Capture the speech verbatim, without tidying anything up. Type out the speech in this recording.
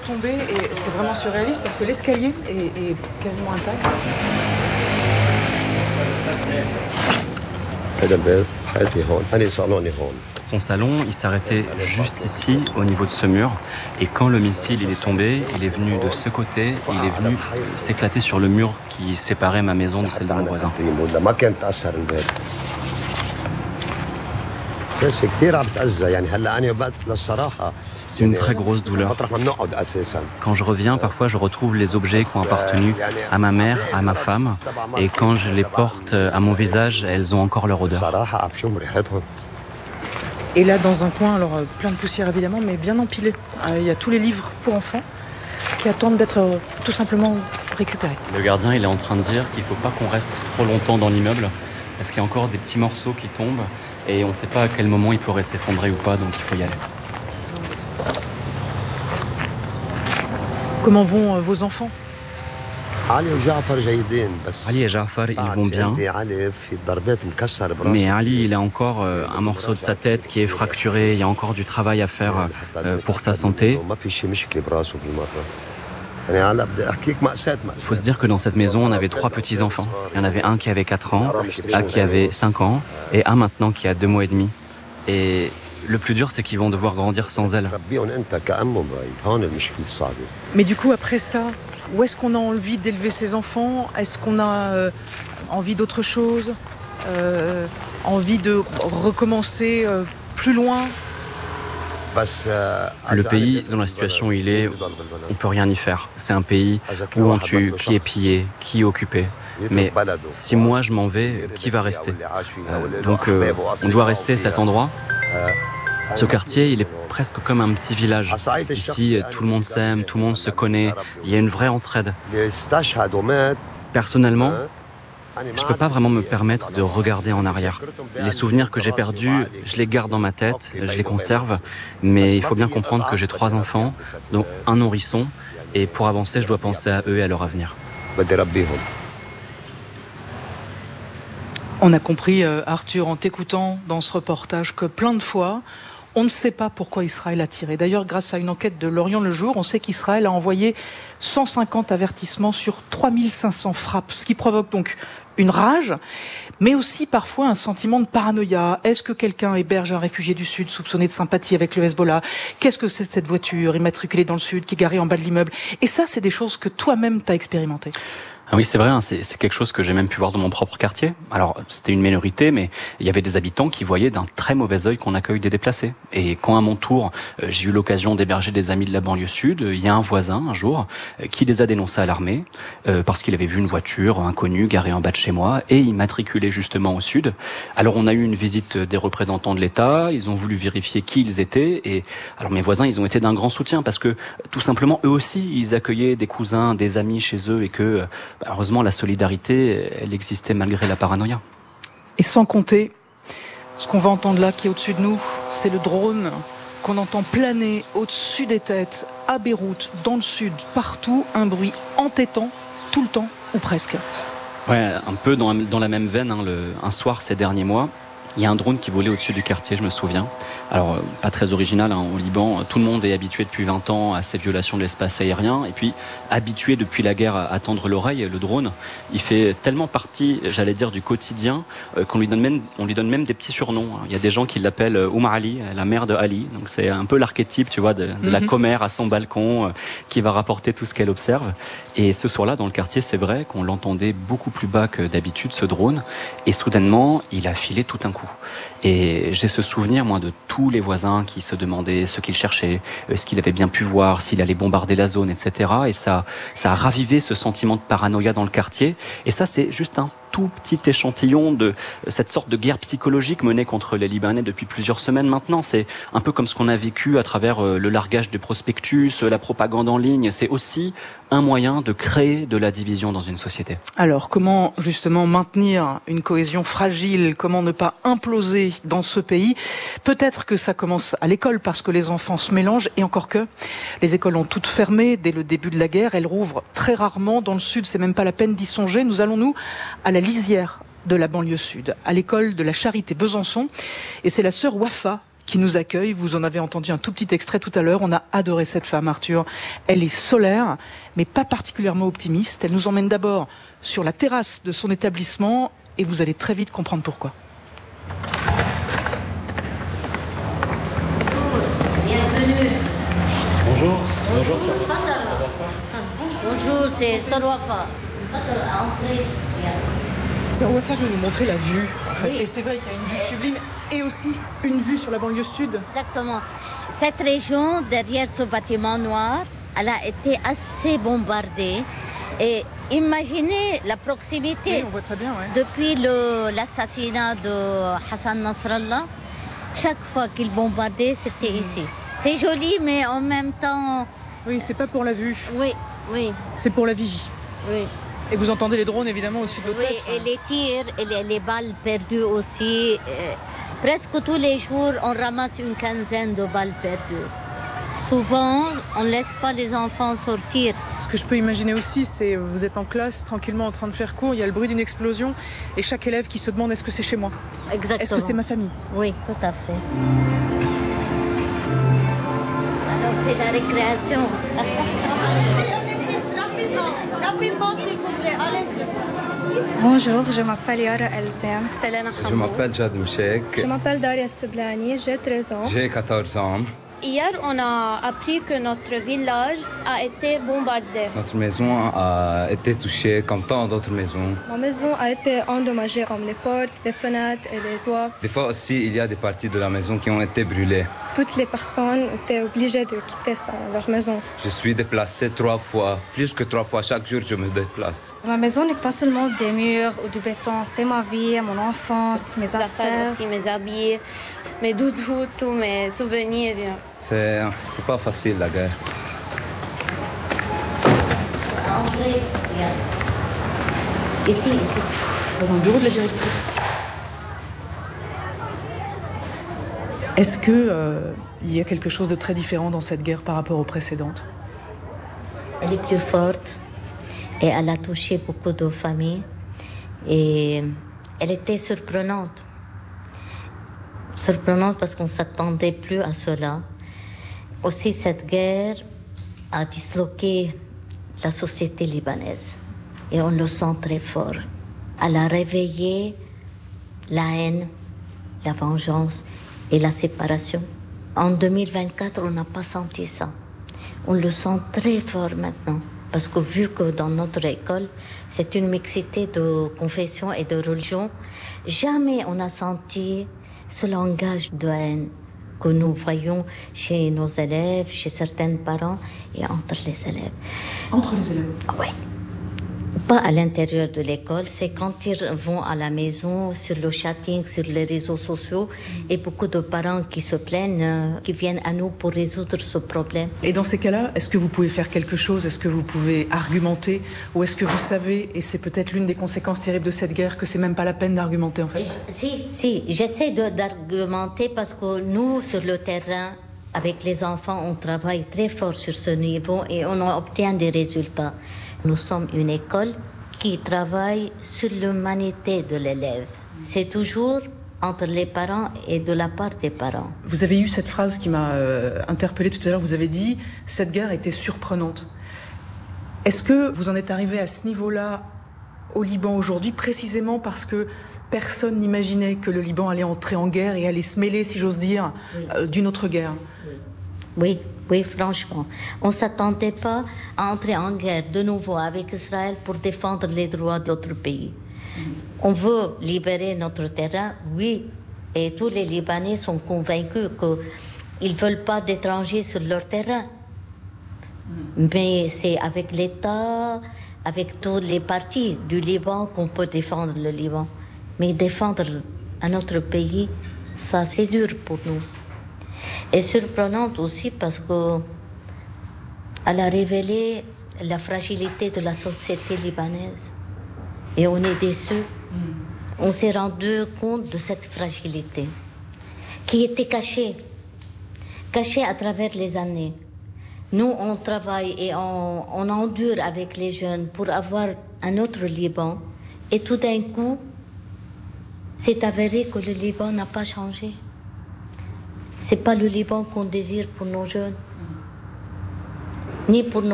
tomber et c'est vraiment surréaliste parce que l'escalier est, est quasiment intact. Son salon, il s'arrêtait juste ici, au niveau de ce mur. Et quand le missile il est tombé, il est venu de ce côté, et il est venu s'éclater sur le mur qui séparait ma maison de celle de mon voisin. C'est une très grosse douleur. Quand je reviens, parfois je retrouve les objets qui ont appartenu à ma mère, à ma femme, et quand je les porte à mon visage, elles ont encore leur odeur. Et là, dans un coin, alors plein de poussière évidemment, mais bien empilé. Il y a tous les livres pour enfants qui attendent d'être euh, tout simplement récupérés. Le gardien, il est en train de dire qu'il ne faut pas qu'on reste trop longtemps dans l'immeuble, parce qu'il y a encore des petits morceaux qui tombent, et on ne sait pas à quel moment il pourrait s'effondrer ou pas, donc il faut y aller. Comment vont euh, vos enfants ? Ali et Jafar, ils vont bien. Mais Ali, il a encore euh, un morceau de sa tête qui est fracturé. Il y a encore du travail à faire euh, pour sa santé. Il faut se dire que dans cette maison, on avait trois petits-enfants. Il y en avait un qui avait quatre ans, un qui avait cinq ans et un maintenant qui a deux mois et demi. Et le plus dur, c'est qu'ils vont devoir grandir sans elle. Mais du coup, après ça, où est-ce qu'on a envie d'élever ses enfants ? Est-ce qu'on a euh, envie d'autre chose ? euh, Envie de recommencer euh, plus loin ? Le pays, dans la situation où il est, on ne peut rien y faire. C'est un pays où on tue, qui est pillé, qui est occupé. Mais si moi je m'en vais, qui va rester ? euh, Donc euh, on doit rester à cet endroit. Ce quartier, il est presque comme un petit village. Ici, tout le monde s'aime, tout le monde se connaît. Il y a une vraie entraide. Personnellement, je ne peux pas vraiment me permettre de regarder en arrière. Les souvenirs que j'ai perdus, je les garde dans ma tête, je les conserve. Mais il faut bien comprendre que j'ai trois enfants, dont un nourrisson. Et pour avancer, je dois penser à eux et à leur avenir. On a compris, euh, Arthur, en t'écoutant dans ce reportage, que plein de fois, on ne sait pas pourquoi Israël a tiré. D'ailleurs, grâce à une enquête de Lorient Le Jour, on sait qu'Israël a envoyé cent cinquante avertissements sur trois mille cinq cents frappes, ce qui provoque donc une rage, mais aussi parfois un sentiment de paranoïa. Est-ce que quelqu'un héberge un réfugié du Sud soupçonné de sympathie avec le Hezbollah ? Qu'est-ce que c'est cette voiture immatriculée dans le Sud qui est garée en bas de l'immeuble ? Et ça, c'est des choses que toi-même t'as expérimentées. Ah oui, c'est vrai, hein, c'est, c'est quelque chose que j'ai même pu voir dans mon propre quartier. Alors, c'était une minorité, mais il y avait des habitants qui voyaient d'un très mauvais œil qu'on accueille des déplacés. Et quand, à mon tour, euh, j'ai eu l'occasion d'héberger des amis de la banlieue sud, il y a un voisin, un jour, euh, qui les a dénoncés à l'armée, euh, parce qu'il avait vu une voiture inconnue garée en bas de chez moi, et immatriculée justement au sud. Alors, on a eu une visite des représentants de l'État, ils ont voulu vérifier qui ils étaient, et alors mes voisins, ils ont été d'un grand soutien, parce que, tout simplement, eux aussi, ils accueillaient des cousins, des amis chez eux, et que... heureusement, la solidarité, elle existait malgré la paranoïa. Et sans compter, ce qu'on va entendre là, qui est au-dessus de nous, c'est le drone qu'on entend planer au-dessus des têtes, à Beyrouth, dans le sud, partout, un bruit entêtant, tout le temps, ou presque. Ouais, un peu dans, dans la même veine, hein, le, un soir ces derniers mois, il y a un drone qui volait au-dessus du quartier, je me souviens. Alors, pas très original, hein, au Liban, tout le monde est habitué depuis vingt ans à ces violations de l'espace aérien, et puis habitué depuis la guerre à, à tendre l'oreille. Le drone, il fait tellement partie, j'allais dire, du quotidien, euh, qu'on lui donne même, on lui donne même des petits surnoms. Il y a des gens qui l'appellent Oum Ali, la mère de Ali, donc c'est un peu l'archétype, tu vois, de, de mm-hmm. la commère à son balcon, euh, qui va rapporter tout ce qu'elle observe. Et ce soir-là, dans le quartier, c'est vrai qu'on l'entendait beaucoup plus bas que d'habitude, ce drone, et soudainement, il a filé tout un coup. Et j'ai ce souvenir, moi, de tous les voisins qui se demandaient ce qu'il cherchait, ce qu'il avait bien pu voir, s'il allait bombarder la zone, et cetera. Et ça, ça a ravivé ce sentiment de paranoïa dans le quartier. Et ça, c'est juste un tout petit échantillon de cette sorte de guerre psychologique menée contre les Libanais depuis plusieurs semaines maintenant. C'est un peu comme ce qu'on a vécu à travers le largage des prospectus, la propagande en ligne. C'est aussi un moyen de créer de la division dans une société. Alors, comment justement maintenir une cohésion fragile ? Comment ne pas imploser dans ce pays ? Peut-être que ça commence à l'école parce que les enfants se mélangent, et encore que les écoles ont toutes fermé dès le début de la guerre. Elles rouvrent très rarement. Dans le sud, c'est même pas la peine d'y songer. Nous allons, nous, à la lisière de la banlieue sud, à l'école de la Charité Besançon. Et c'est la sœur Wafa qui nous accueille. Vous en avez entendu un tout petit extrait tout à l'heure. On a adoré cette femme, Arthur. Elle est solaire, mais pas particulièrement optimiste. Elle nous emmène d'abord sur la terrasse de son établissement et vous allez très vite comprendre pourquoi. Bienvenue. Bonjour. Bonjour, ça va? Bonjour, c'est Salwafa. Salwafa veut nous montrer la vue, en fait. Oui. Et c'est vrai qu'il y a une vue sublime et aussi une vue sur la banlieue sud. Exactement. Cette région, derrière ce bâtiment noir, elle a été assez bombardée. Et imaginez la proximité. Oui, on voit très bien, ouais. Depuis le, l'assassinat de Hassan Nasrallah, chaque fois qu'il bombardait, c'était mmh. ici. C'est joli, mais en même temps... Oui, c'est pas pour la vue. Oui, oui. C'est pour la vigie. Oui. Et vous entendez les drones, évidemment, au-dessus de vos oui, têtes. Oui, et les tirs, et les, les balles perdues aussi. Euh, presque tous les jours, on ramasse une quinzaine de balles perdues. Souvent, on ne laisse pas les enfants sortir. Ce que je peux imaginer aussi, c'est vous êtes en classe, tranquillement en train de faire cours, il y a le bruit d'une explosion, et chaque élève qui se demande est-ce que c'est chez moi ? Exactement. Est-ce que c'est ma famille ? Oui, tout à fait. Alors, c'est la récréation. Rapidement, s'il vous plaît, allez-y. Bonjour, je m'appelle Yara Elzem. Je m'appelle Jad Mchek. Je m'appelle Daria Seblani, j'ai treize ans. J'ai quatorze ans. Hier, on a appris que notre village a été bombardé. Notre maison a été touchée comme tant d'autres maisons. Ma maison a été endommagée comme les portes, les fenêtres et les toits. Des fois aussi, il y a des parties de la maison qui ont été brûlées. Toutes les personnes étaient obligées de quitter leur maison. Je suis déplacé trois fois, plus que trois fois. Chaque jour, je me déplace. Ma maison n'est pas seulement des murs ou du béton. C'est ma vie, mon enfance, mes, mes affaires. affaires aussi, mes habits, mes doudous, tous mes souvenirs. C'est, c'est pas facile, la guerre. André, ici, ici. Dans le bureau de la directrice. Est-ce que euh, il y a quelque chose de très différent dans cette guerre par rapport aux précédentes ? Elle est plus forte et elle a touché beaucoup de familles et elle était surprenante. Surprenante parce qu'on ne s'attendait plus à cela. Aussi, cette guerre a disloqué la société libanaise et on le sent très fort. Elle a réveillé la haine, la vengeance et la séparation. En deux mille vingt-quatre, on n'a pas senti ça. On le sent très fort maintenant parce que vu que dans notre école, c'est une mixité de confession et de religion, jamais on a senti ce langage de haine que nous voyons chez nos élèves, chez certains parents et entre les élèves. Entre les élèves ? Oui. Pas à l'intérieur de l'école, c'est quand ils vont à la maison, sur le chatting, sur les réseaux sociaux, et beaucoup de parents qui se plaignent, euh, qui viennent à nous pour résoudre ce problème. Et dans ces cas-là, est-ce que vous pouvez faire quelque chose ? Est-ce que vous pouvez argumenter ? Ou est-ce que vous savez, et c'est peut-être l'une des conséquences terribles de cette guerre, que c'est même pas la peine d'argumenter en fait ? Je, Si, si, j'essaie de, d'argumenter parce que nous, sur le terrain, avec les enfants, on travaille très fort sur ce niveau et on obtient des résultats. Nous sommes une école qui travaille sur l'humanité de l'élève. C'est toujours entre les parents et de la part des parents. Vous avez eu cette phrase qui m'a euh, interpellée tout à l'heure. Vous avez dit « cette guerre était surprenante ». Est-ce que vous en êtes arrivé à ce niveau-là au Liban aujourd'hui, précisément parce que personne n'imaginait que le Liban allait entrer en guerre et allait se mêler, si j'ose dire, oui. euh, d'une autre guerre ? Oui. Oui, franchement. On ne s'attendait pas à entrer en guerre de nouveau avec Israël pour défendre les droits d'autres pays. Mm. On veut libérer notre terrain, oui, et tous les Libanais sont convaincus qu'ils ne veulent pas d'étrangers sur leur terrain. Mm. Mais c'est avec l'État, avec tous les partis du Liban qu'on peut défendre le Liban. Mais défendre un autre pays, ça c'est dur pour nous. Et surprenante aussi parce qu'elle a révélé la fragilité de la société libanaise. Et on est déçus. Mm. On s'est rendu compte de cette fragilité qui était cachée, cachée à travers les années. Nous, on travaille et on, on endure avec les jeunes pour avoir un autre Liban. Et tout d'un coup, c'est avéré que le Liban n'a pas changé. C'est pas le Liban qu'on désire pour nos jeunes, ni pour nos